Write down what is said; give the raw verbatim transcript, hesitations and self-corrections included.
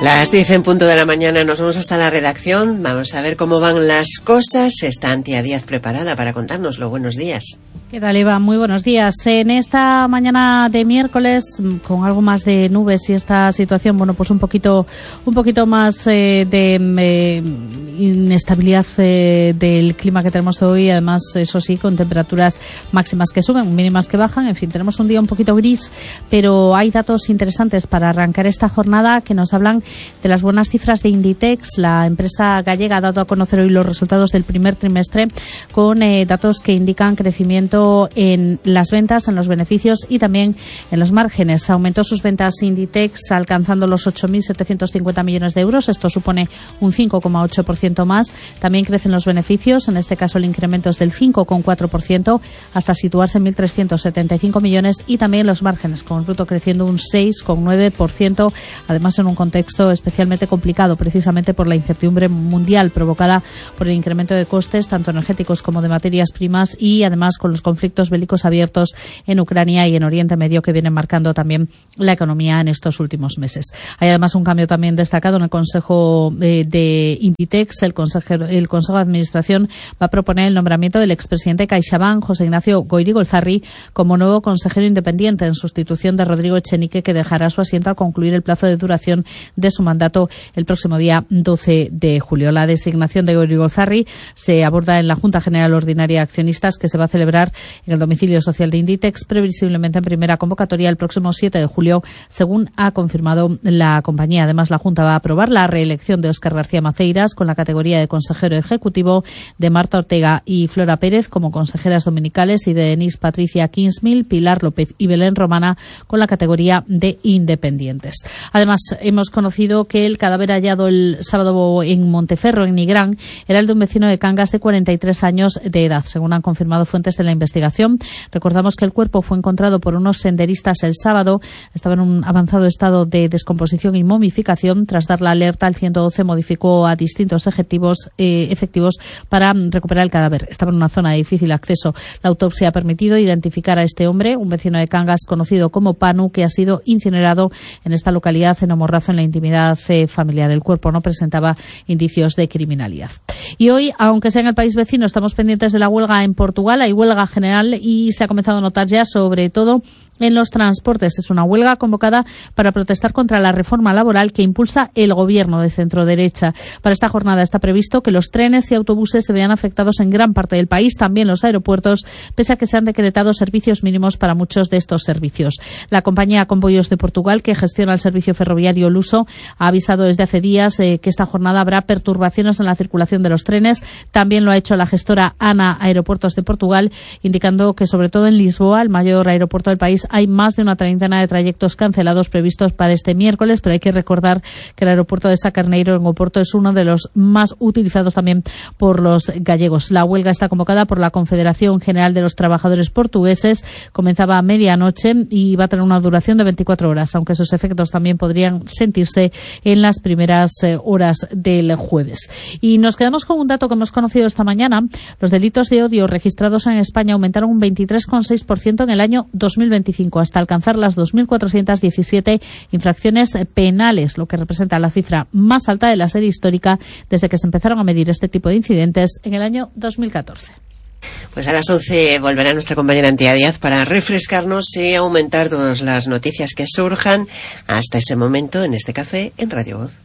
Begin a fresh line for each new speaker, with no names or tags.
Las diez en punto de la mañana, nos vamos hasta la redacción. Vamos a ver cómo van las cosas. Está Antía Díaz preparada para contárnoslo. Buenos días.
¿Qué tal, Eva? Muy buenos días. En esta mañana de miércoles, con algo más de nubes y esta situación, bueno, pues un poquito, un poquito más eh, de eh, inestabilidad eh, del clima que tenemos hoy. Además, eso sí, con temperaturas máximas que suben, mínimas que bajan. En fin, tenemos un día un poquito gris, pero hay datos interesantes para arrancar esta jornada que nos hablan de las buenas cifras de Inditex. La empresa gallega ha dado a conocer hoy los resultados del primer trimestre con eh, datos que indican crecimiento en las ventas, en los beneficios y también en los márgenes. Aumentó sus ventas Inditex alcanzando los ocho mil setecientos cincuenta millones de euros. Esto supone un cinco coma ocho por ciento más. También crecen los beneficios, en este caso el incremento es del cinco coma cuatro por ciento hasta situarse en mil trescientos setenta y cinco millones, y también los márgenes, con el bruto creciendo un seis coma nueve por ciento, además en un contexto especialmente complicado precisamente por la incertidumbre mundial provocada por el incremento de costes tanto energéticos como de materias primas, y además con los conflictos bélicos abiertos en Ucrania y en Oriente Medio que vienen marcando también la economía en estos últimos meses. Hay además un cambio también destacado en el Consejo eh, de Inditex. El, consejero, el Consejo de Administración va a proponer el nombramiento del expresidente de CaixaBank, José Ignacio Goirigolzarri, como nuevo consejero independiente en sustitución de Rodrigo Echenique, que dejará su asiento al concluir el plazo de duración de su mandato el próximo día doce de julio. La designación de Goirigolzarri se aborda en la Junta General Ordinaria de Accionistas, que se va a celebrar en el domicilio social de Inditex, previsiblemente en primera convocatoria el próximo siete de julio, según ha confirmado la compañía. Además, la Junta va a aprobar la reelección de Óscar García Maceiras con la categoría de consejero ejecutivo, de Marta Ortega y Flora Pérez como consejeras dominicales, y de Denise Patricia Kingsmill, Pilar López y Belén Romana con la categoría de independientes. Además, hemos conocido que el cadáver hallado el sábado en Monteferro, en Nigrán, era el de un vecino de Cangas de cuarenta y tres años de edad, según han confirmado fuentes de la investigación. Recordamos que el cuerpo fue encontrado por unos senderistas el sábado. Estaba en un avanzado estado de descomposición y momificación. Tras dar la alerta, el ciento doce modificó a distintos efectivos, eh, efectivos para recuperar el cadáver. Estaba en una zona de difícil acceso. La autopsia ha permitido identificar a este hombre, un vecino de Cangas conocido como Panu, que ha sido incinerado en esta localidad en Omorrazo, en la intimidad eh, familiar. El cuerpo no presentaba indicios de criminalidad. Y hoy, aunque sea en el país vecino, estamos pendientes de la huelga en Portugal. Hay huelga general y se ha comenzado a notar ya, sobre todo en los transportes. Es una huelga convocada para protestar contra la reforma laboral que impulsa el gobierno de centro-derecha. Para esta jornada está previsto que los trenes y autobuses se vean afectados en gran parte del país, también los aeropuertos, pese a que se han decretado servicios mínimos para muchos de estos servicios. La compañía Comboios de Portugal, que gestiona el servicio ferroviario Luso, ha avisado desde hace días eh, que esta jornada habrá perturbaciones en la circulación de los trenes. También lo ha hecho la gestora ANA Aeropuertos de Portugal, indicando que sobre todo en Lisboa, el mayor aeropuerto del país, hay más de una treintena de trayectos cancelados previstos para este miércoles, pero hay que recordar que el aeropuerto de Sacarneiro en Oporto es uno de los más utilizados también por los gallegos. La huelga está convocada por la Confederación General de los Trabajadores Portugueses. Comenzaba a medianoche y va a tener una duración de veinticuatro horas, aunque sus efectos también podrían sentirse en las primeras eh, horas del jueves. Y nos quedamos con un dato que hemos conocido esta mañana. Los delitos de odio registrados en España aumentaron un veintitrés coma seis por ciento en el año dos mil veinticinco, hasta alcanzar las dos mil cuatrocientas diecisiete infracciones penales, lo que representa la cifra más alta de la serie histórica desde que se empezaron a medir este tipo de incidentes en el año dos mil catorce.
Pues a las once volverá nuestra compañera Antía Díaz para refrescarnos y aumentar todas las noticias que surjan hasta ese momento en este café en Radio Voz.